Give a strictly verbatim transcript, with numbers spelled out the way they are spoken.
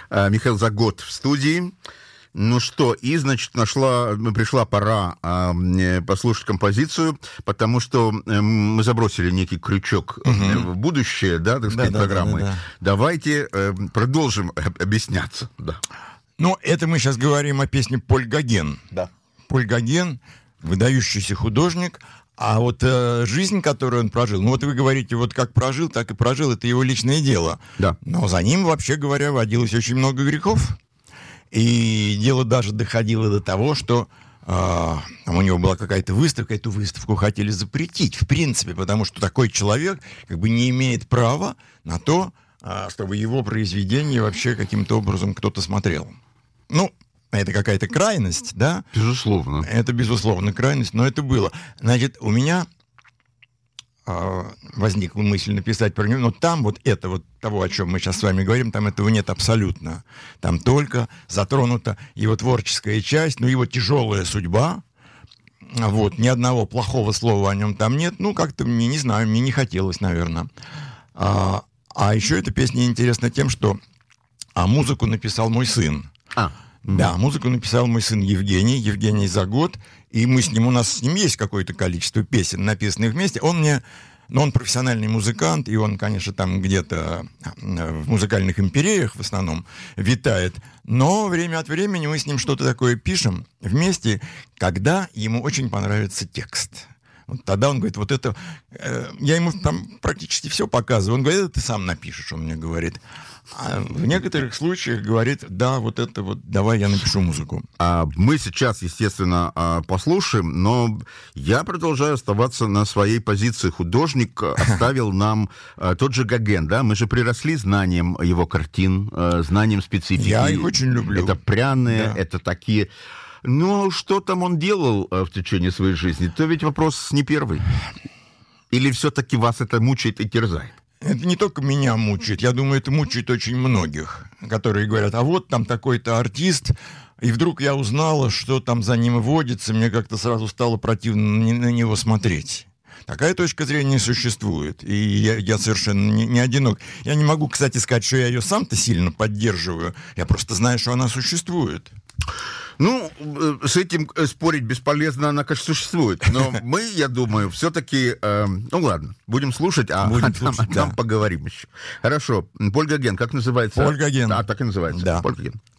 Михаил Загот в студии. Ну что, и, значит, нашла, пришла пора э, послушать композицию, потому что э, мы забросили некий крючок угу. в будущее, да, так сказать, да, программы. Да, да, да. Давайте э, продолжим объясняться. Да. Ну, это мы сейчас говорим о песне «Поль Гоген». Да. Поль Гоген, выдающийся художник, а вот э, жизнь, которую он прожил, ну вот вы говорите, вот как прожил, так и прожил, это его личное дело. Да. Но за ним, вообще говоря, водилось очень много грехов. И дело даже доходило до того, что э, у него была какая-то выставка, эту выставку хотели запретить, в принципе, потому что такой человек как бы не имеет права на то, э, чтобы его произведение вообще каким-то образом кто-то смотрел. Ну, это какая-то крайность, да? Безусловно. Это, безусловно, крайность, но это было. Значит, у меня возникла мысль написать про него, но там вот это вот того, о чем мы сейчас с вами говорим, там этого нет абсолютно. Там только затронута его творческая часть, ну, его тяжелая судьба. Вот, ни одного плохого слова о нем там нет. Ну, как-то мне, не знаю, мне не хотелось, наверное. А, а еще эта песня интересна тем, что а музыку написал мой сын. А. Да, музыку написал мой сын Евгений, Евгений Загот, и мы с ним, у нас с ним есть какое-то количество песен, написанных вместе. Он мне, ну, он профессиональный музыкант, и он, конечно, там где-то в музыкальных империях в основном витает, но время от времени мы с ним что-то такое пишем вместе, когда ему очень понравится текст. Вот тогда он говорит, вот это... Э, я ему там практически все показываю. Он говорит, это ты сам напишешь, он мне говорит. А в некоторых случаях говорит, да, вот это вот, давай я напишу музыку. А мы сейчас, естественно, послушаем, но я продолжаю оставаться на своей позиции. Художник оставил нам тот же Гоген, да? Мы же приросли знанием его картин, знанием специфики. Я их очень люблю. Это пряные, да. Это такие... Ну, что там он делал в течение своей жизни? То ведь вопрос не первый. Или все-таки вас это мучает и терзает? Это не только меня мучает, я думаю, это мучает очень многих, которые говорят, а вот там такой-то артист, и вдруг я узнала, что там за ним водится, мне как-то сразу стало противно на него смотреть. Такая точка зрения существует, и я, я совершенно не, не одинок. Я не могу, кстати, сказать, что я ее сам-то сильно поддерживаю, я просто знаю, что она существует. Ну, с этим спорить бесполезно, она, конечно, существует. Но мы, я думаю, все-таки... Э, ну, ладно, будем слушать, а, будем а, слушать, там, да. а там поговорим еще. Хорошо. Поль Гоген, как называется? Поль Гоген. А, так и называется. Да. Поль Гоген.